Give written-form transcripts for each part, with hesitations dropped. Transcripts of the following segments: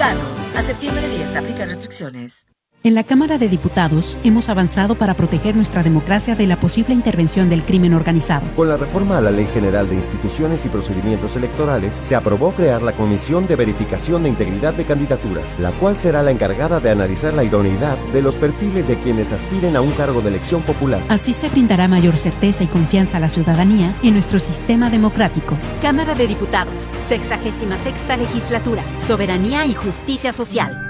Mexicanos. A septiembre 10 aplican restricciones. En la Cámara de Diputados hemos avanzado para proteger nuestra democracia de la posible intervención del crimen organizado. Con la reforma a la Ley General de Instituciones y Procedimientos Electorales, se aprobó crear la Comisión de Verificación de Integridad de Candidaturas, la cual será la encargada de analizar la idoneidad de los perfiles de quienes aspiren a un cargo de elección popular. Así se brindará mayor certeza y confianza a la ciudadanía en nuestro sistema democrático. Cámara de Diputados, 66ª Legislatura, Soberanía y Justicia Social.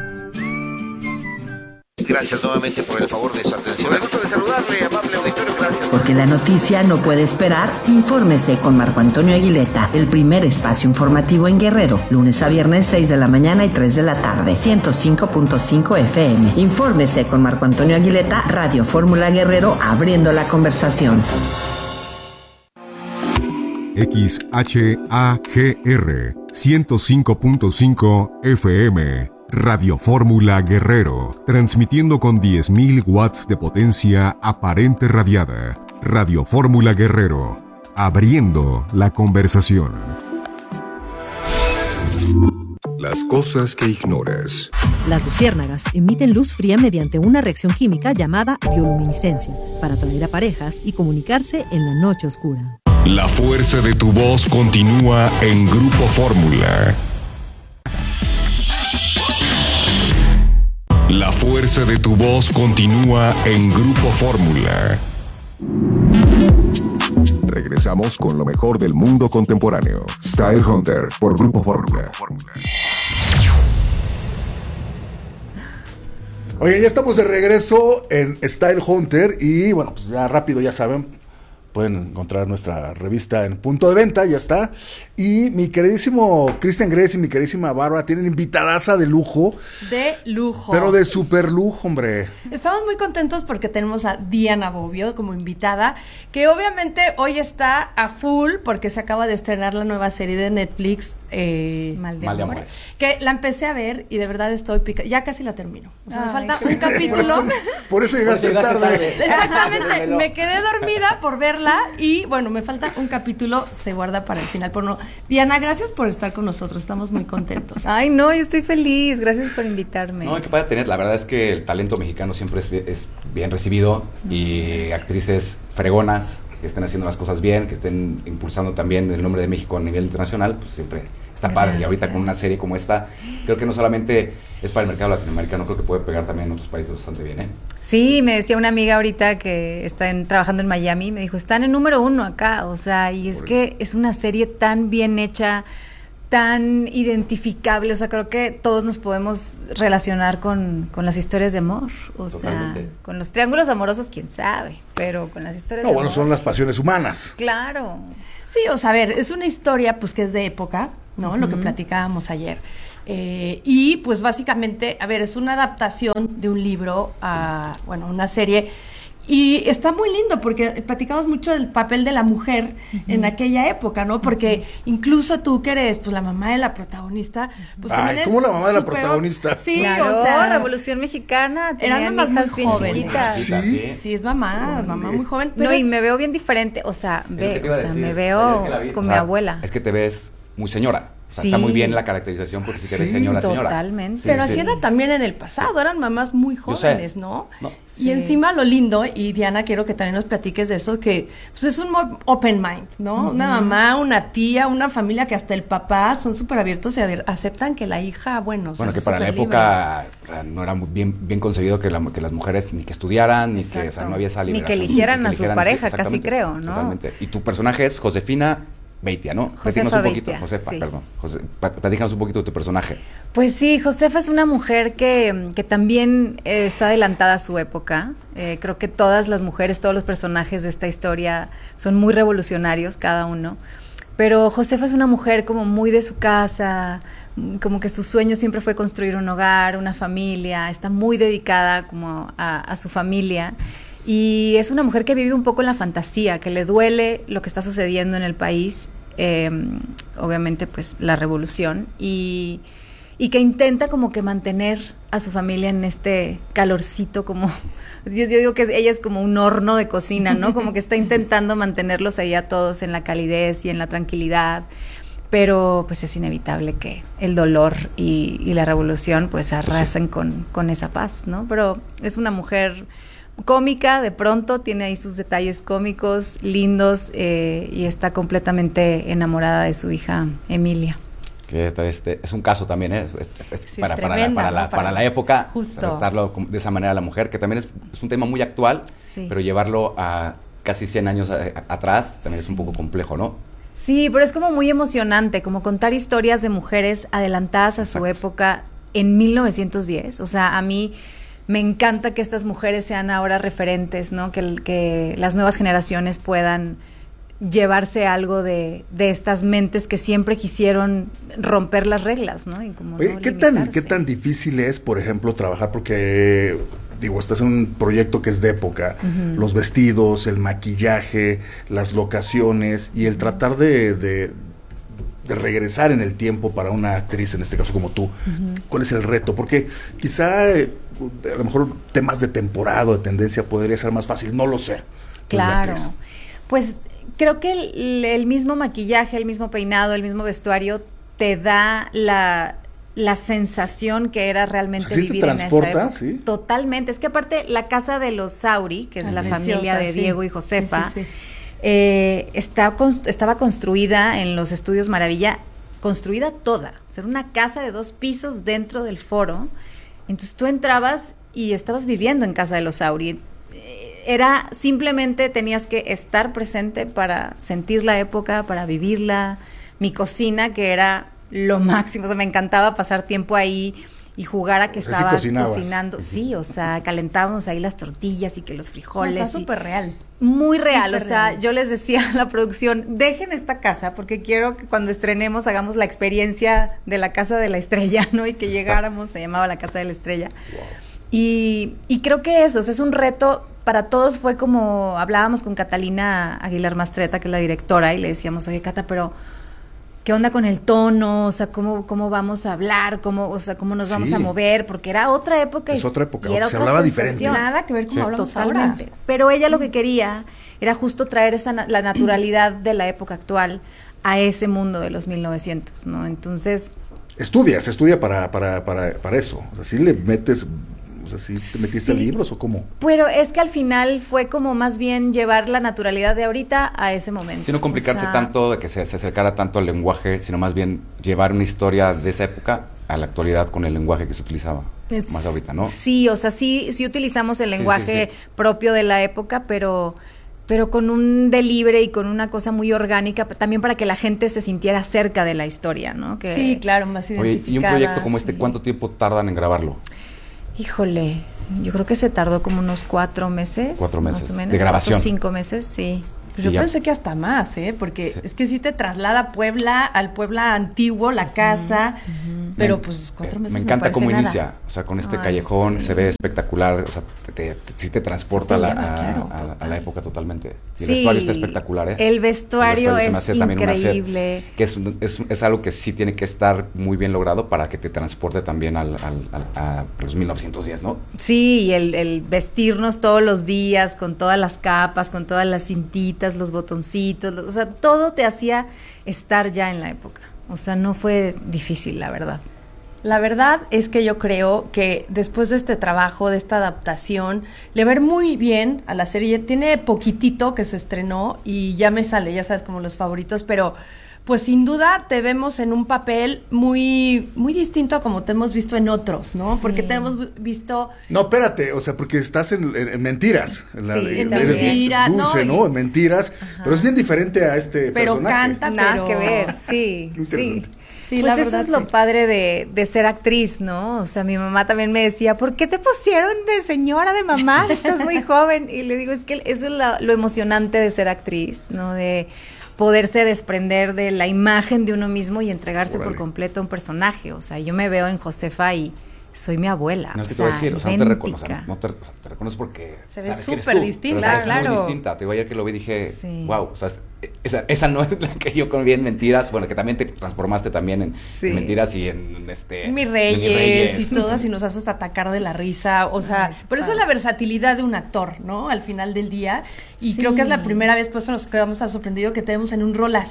Gracias nuevamente por el favor de su atención. El gusto de saludarle, amable auditorio, gracias. Porque la noticia no puede esperar, infórmese con Marco Antonio Aguileta, el primer espacio informativo en Guerrero, lunes a viernes 6 de la mañana y 3 de la tarde, 105.5 FM. Infórmese con Marco Antonio Aguileta, Radio Fórmula Guerrero, abriendo la conversación. XHAGR 105.5 FM. Radio Fórmula Guerrero, transmitiendo con 10.000 watts de potencia aparente radiada. Radio Fórmula Guerrero, abriendo la conversación. Las cosas que ignoras. Las luciérnagas emiten luz fría mediante una reacción química llamada bioluminiscencia, para atraer a parejas y comunicarse en la noche oscura. La fuerza de tu voz continúa en Grupo Fórmula. La fuerza de tu voz continúa en Grupo Fórmula. Regresamos con lo mejor del mundo contemporáneo. Style Hunter por Grupo Fórmula. Oye, ya estamos de regreso en Style Hunter y bueno, pues ya rápido, ya saben, pueden encontrar nuestra revista en punto de venta, ya está. Y mi queridísimo Cristian Gress y mi queridísima Bárbara tienen invitadaza de lujo. De lujo. Pero de super lujo, hombre. Estamos muy contentos porque tenemos a Diana Bobbio como invitada, que obviamente hoy está a full porque se acaba de estrenar la nueva serie de Netflix, Mal de Amores. Que la empecé a ver y de verdad estoy ya casi la termino. O sea, me falta un capítulo. Por eso llegaste tarde. Exactamente, me quedé dormida por verla y bueno, me falta un capítulo, se guarda para el final. Pero no, Diana, gracias por estar con nosotros, estamos muy contentos. Ay, no, yo estoy feliz, gracias por invitarme. No, que pueda tener, la verdad es que el talento mexicano siempre es bien recibido y actrices fregonas que estén haciendo las cosas bien, que estén impulsando también el nombre de México a nivel internacional, pues siempre está padre. Y ahorita con una serie como esta, creo que no solamente es para el mercado latinoamericano, creo que puede pegar también en otros países bastante bien, ¿eh? Sí, me decía una amiga ahorita que está trabajando en Miami, me dijo, están en número 1 acá, o sea, y es que es una serie tan bien hecha, tan identificable, o sea, creo que todos nos podemos relacionar con las historias de amor, o sea, con los triángulos amorosos, quién sabe, pero con las historias de amor. No, bueno, son las pasiones humanas. Claro. Sí, o sea, a ver, es una historia pues que es de época, ¿no? Lo que platicábamos ayer. Y pues básicamente, a ver, es una adaptación de un libro a, bueno, una serie. Y está muy lindo porque platicamos mucho del papel de la mujer en aquella época, ¿no? Porque incluso tú que eres pues la mamá de la protagonista, pues también eres ¿cómo la mamá de la protagonista? Sí, claro, o sea, Revolución Mexicana, eran mamás muy jóvenes. Sí, es mamá muy joven. Pero no, y me veo bien diferente, o sea, me veo con mi abuela. Es que te ves muy señora. O sea, está muy bien la caracterización porque si que eres señora. Totalmente. Pero así era también en el pasado, eran mamás muy jóvenes, ¿no? Y encima lo lindo, y Diana, quiero que también nos platiques de eso, que pues es un open mind, ¿no? Una mamá, una tía, una familia que hasta el papá son súper abiertos y aceptan que la hija, bueno, que para la época o sea, no era muy bien concebido que las mujeres ni que estudiaran, ni que, o sea, no había esa liberación. Ni que eligieran a su pareja, casi creo, ¿no? Totalmente. Y tu personaje es Josefina Beitia, ¿no? Josefa Beitia. Platícanos un poquito de tu personaje. Pues sí, Josefa es una mujer que también está adelantada a su época. Creo que todas las mujeres, todos los personajes de esta historia son muy revolucionarios, cada uno. Pero Josefa es una mujer como muy de su casa, como que su sueño siempre fue construir un hogar, una familia, está muy dedicada como a su familia. Y es una mujer que vive un poco en la fantasía, que le duele lo que está sucediendo en el país, obviamente pues la revolución, y que intenta como que mantener a su familia en este calorcito, como yo digo que ella es como un horno de cocina, ¿no? Como que está intentando mantenerlos ahí a todos en la calidez y en la tranquilidad, pero pues es inevitable que el dolor y la revolución pues arrasen con esa paz, ¿no? Pero es una mujer cómica, de pronto tiene ahí sus detalles cómicos, lindos, y está completamente enamorada de su hija Emilia. Que es un caso también, Sí, para la época, tratarlo de esa manera a la mujer, que también es un tema muy actual, sí, pero llevarlo a casi 100 años atrás también es un poco complejo, ¿no? Sí, pero es como muy emocionante, como contar historias de mujeres adelantadas a su época en 1910. O sea, a mí me encanta que estas mujeres sean ahora referentes, ¿no? Que las nuevas generaciones puedan llevarse algo de estas mentes que siempre quisieron romper las reglas, ¿no? Y como Oye, no ¿qué tan difícil es, por ejemplo, trabajar? Porque, digo, estás en un proyecto que es de época, los vestidos, el maquillaje, las locaciones y el tratar de regresar en el tiempo para una actriz, en este caso como tú. ¿Cuál es el reto? Porque quizá, a lo mejor, temas de temporada o de tendencia podría ser más fácil, no lo sé. Claro, pues creo que el mismo maquillaje, el mismo peinado, el mismo vestuario te da la sensación que era realmente vivir en esa época. ¿Sí? Totalmente. Es que aparte la casa de los Sauri, que es la familia de Diego y Josefa, estaba construida en los estudios Maravilla, construida toda. O sea, era una casa de 2 pisos dentro del foro. Entonces tú entrabas y estabas viviendo en casa de los Sauri. Era simplemente tenías que estar presente para sentir la época, para vivirla. Mi cocina, que era lo máximo, o sea, me encantaba pasar tiempo ahí y jugar a que estaba cocinando. Sí, o sea, calentábamos ahí las tortillas y que los frijoles. Está súper real. Muy real, o sea, yo les decía a la producción, dejen esta casa porque quiero que cuando estrenemos hagamos la experiencia de la Casa de la Estrella, ¿no? Y que llegáramos, se llamaba la Casa de la Estrella. Wow. Y creo que eso, o sea, es un reto. Para todos fue como, hablábamos con Catalina Aguilar Mastreta, que es la directora, y le decíamos, oye, Cata, pero ¿qué onda con el tono? O sea, ¿cómo vamos a hablar? ¿Cómo nos vamos a mover? Porque era otra época. Es otra época, era se hablaba diferente. Nada que ver con hablamos totalmente ahora. Pero ella lo que quería era justo traer la naturalidad de la época actual a ese mundo de los 1900, ¿no? Entonces... Se estudia para eso. O sea, ¿sí le metes... O sea, ¿sí te metiste libros o cómo? Pero es que al final fue como más bien llevar la naturalidad de ahorita a ese momento. Sino complicarse tanto, de que se acercara tanto al lenguaje, sino más bien llevar una historia de esa época a la actualidad con el lenguaje que se utilizaba más ahorita, ¿no? Sí, o sea, sí utilizamos el lenguaje propio de la época, pero con un delivery y con una cosa muy orgánica, también para que la gente se sintiera cerca de la historia, ¿no? Sí, claro, más identificada. Oye, y un proyecto como este, ¿cuánto tiempo tardan en grabarlo? Híjole, yo creo que se tardó como unos 4 meses. 4 meses. Más o menos. De grabación. 5 meses, sí. Pues yo pensé que hasta más, porque es que sí te traslada a Puebla, al Puebla antiguo, la casa, pero pues 4 meses me encanta cómo nada. inicia, o sea, con este callejón se ve espectacular, o sea, sí te transporta a la época totalmente. Y el vestuario está espectalar, ¿eh? El vestuario es increíble. Que es algo que sí tiene que estar muy bien logrado para que te transporte también a los 1910, ¿no? Sí, y el vestirnos todos los días con todas las capas, con todas las cintitas, los botoncitos, o sea, todo te hacía estar ya en la época. O sea, no fue difícil, la verdad. La verdad es que yo creo que después de este trabajo, de esta adaptación, le va a ir muy bien a la serie. Tiene poquitito que se estrenó y ya me sale, ya sabes, como los favoritos, pero pues sin duda te vemos en un papel muy, muy distinto a como te hemos visto en otros, ¿no? Sí. Porque te hemos visto... No, espérate, o sea, porque estás en Mentiras. En Mentiras. Dulce, ¿no? En Mentiras, pero es bien diferente a este personaje. Pero canta, nada que ver, sí. Sí, pues eso es lo padre de ser actriz, ¿no? O sea, mi mamá también me decía, ¿por qué te pusieron de señora, de mamá? Estás muy joven. Y le digo, es que eso es lo emocionante de ser actriz, ¿no? De poderse desprender de la imagen de uno mismo y entregarse por completo a un personaje. O sea, yo me veo en Josefa y soy mi abuela. No, es que te voy a decir, o sea, no te reconozco porque se ve súper distinta, claro. Muy distinta. Te digo, ayer que lo vi dije, wow, o sea, esa no es la que yo vi en Mentiras, bueno, que también te transformaste también en Mentiras y en Mi Reyes y todas, y nos haces hasta atacar de la risa, o sea, pero eso es la versatilidad de un actor, ¿no? Al final del día, y creo que es la primera vez, por eso nos quedamos tan sorprendidos que te vemos en un rol así.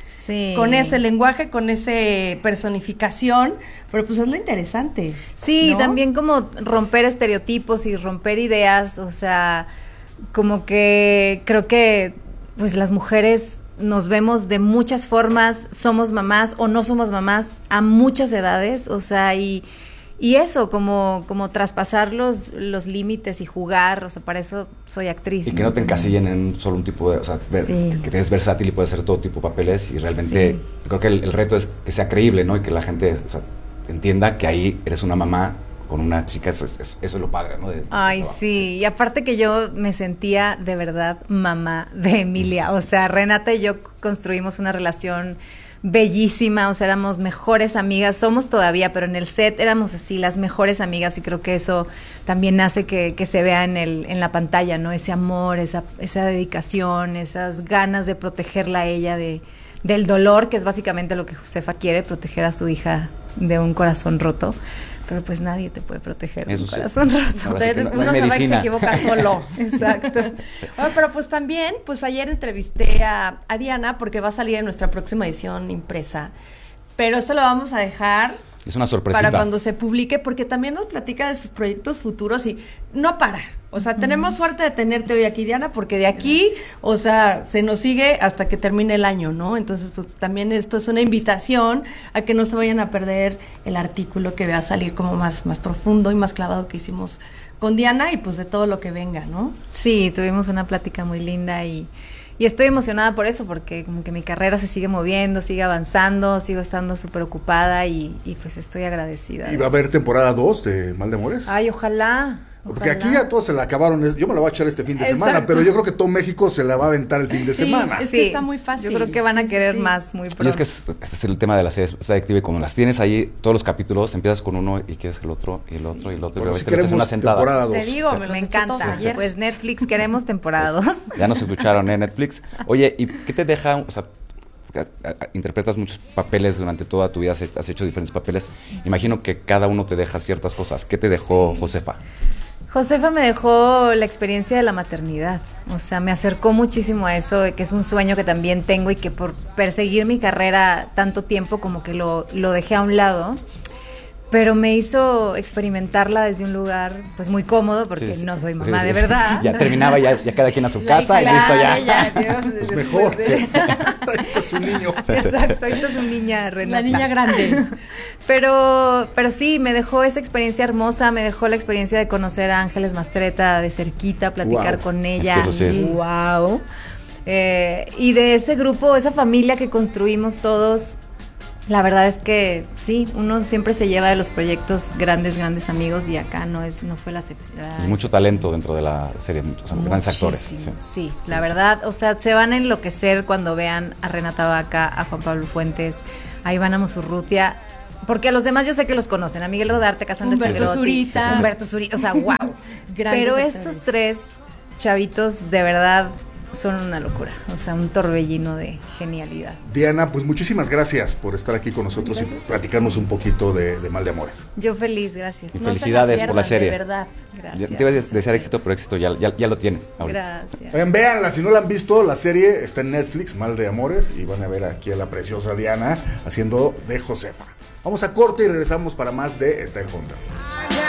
con ese lenguaje, con ese personificación, pero pues es lo interesante. Sí, ¿no? También como romper estereotipos y romper ideas, o sea, como que creo que pues las mujeres nos vemos de muchas formas, somos mamás o no somos mamás a muchas edades, o sea, y eso, como traspasar los límites y jugar, o sea, para eso soy actriz. Y que no te encasillen en solo un tipo de, o sea, que eres versátil y puedes hacer todo tipo de papeles, y realmente creo que el reto es que sea creíble, ¿no? Y que la gente, o sea, entienda que ahí eres una mamá con una chica, eso es lo padre, ¿no? Sí, y aparte que yo me sentía de verdad mamá de Emilia, o sea, Renata y yo construimos una relación bellísima, o sea, éramos mejores amigas, somos todavía, pero en el set éramos así, las mejores amigas, y creo que eso también hace que se vea en la pantalla, ¿no? Ese amor, esa dedicación, esas ganas de protegerla a ella del dolor, que es básicamente lo que Josefa quiere, proteger a su hija de un corazón roto. Pero pues nadie te puede proteger de un corazón roto. Uno se va y se equivoca solo. Exacto. Bueno, pero pues también, pues ayer entrevisté a Diana porque va a salir en nuestra próxima edición impresa. Pero eso lo vamos a dejar... Es una sorpresita. Para cuando se publique, porque también nos platica de sus proyectos futuros y no para. O sea, tenemos suerte de tenerte hoy aquí, Diana, porque de aquí, o sea, se nos sigue hasta que termine el año, ¿no? Entonces, pues también esto es una invitación a que no se vayan a perder el artículo que va a salir como más profundo y más clavado que hicimos con Diana y pues de todo lo que venga, ¿no? Sí, tuvimos una plática muy linda y estoy emocionada por eso, porque como que mi carrera se sigue moviendo, sigue avanzando, sigo estando súper ocupada y pues estoy agradecida. ¿Y va a haber temporada 2 de Mal de Amores? Ay, ojalá. Porque aquí a todos se la acabaron, yo me la voy a echar este fin de semana, pero yo creo que todo México se la va a aventar el fin de semana. Es que está muy fácil. Yo creo que van a querer más muy pronto. Y es que este es el tema de la serie, es adictiva, y como las tienes ahí, todos los capítulos, empiezas con uno y quieres el otro, y el otro, y el otro, Bueno, y si luego te echas una sentada. temporada 2. Te digo, Me encanta. Pues Netflix, queremos temporada 2. Ya nos escucharon, Netflix. Oye, ¿y qué te deja, o sea, interpretas muchos papeles durante toda tu vida, has hecho diferentes papeles, imagino que cada uno te deja ciertas cosas? ¿Qué te dejó Josefa? Josefa me dejó la experiencia de la maternidad, o sea, me acercó muchísimo a eso, que es un sueño que también tengo y que por perseguir mi carrera tanto tiempo como que lo dejé a un lado, pero me hizo experimentarla desde un lugar pues muy cómodo, porque no soy mamá de verdad. Ya terminaba, ya cada quien a su casa y listo ya. Pues mejor. Este es un niño. Exacto, esta es una niña, Renata. La niña grande. Pero sí, me dejó esa experiencia hermosa, me dejó la experiencia de conocer a Ángeles Mastretta de cerquita, platicar con ella. Es que eso sí es. Wow. Y de ese grupo, esa familia que construimos todos, la verdad es que sí, uno siempre se lleva de los proyectos grandes amigos, y acá no fue la excepción. Y mucho talento dentro de la serie, grandes actores. Sí, la verdad, o sea, se van a enloquecer cuando vean a Renata Vaca, a Juan Pablo Fuentes, a Ivana Musurrutia, porque a los demás yo sé que los conocen, a Miguel Rodarte, Cassandra Humberto Zurita, o sea, wow. Pero estos tres chavitos de verdad son una locura, o sea, un torbellino de genialidad. Diana, pues muchísimas gracias por estar aquí con nosotros y platicarnos un poquito de Mal de Amores. Yo feliz, gracias. Y felicidades por la serie. De verdad. Gracias. Te iba a desear éxito, pero éxito ya lo tiene ahorita. Gracias. Oigan, véanla, si no la han visto, la serie está en Netflix, Mal de Amores, y van a ver aquí a la preciosa Diana haciendo de Josefa. Vamos a corte y regresamos para más de Style Hunter.